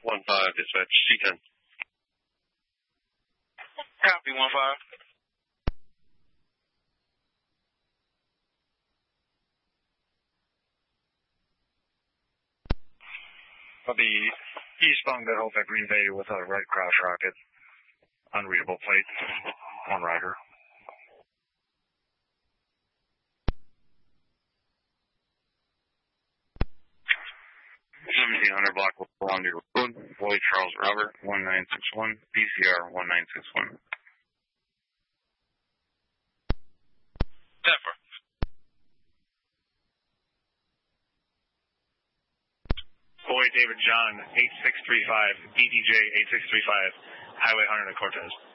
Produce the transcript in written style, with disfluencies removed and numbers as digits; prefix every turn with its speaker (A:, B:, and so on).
A: 1-5, dispatch, C10.
B: Copy, 1-5.
C: I'll be eastbound to Hope at Green Bay with a red cross rocket. Unreadable plate. One rider.
A: 1700 block Columbia Road, Lloyd Charles Robert, 1961, PCR 1961.
B: Zephyr.
D: Boyd David John, 8635, DDJ 8635, Highway 100 at Cortez.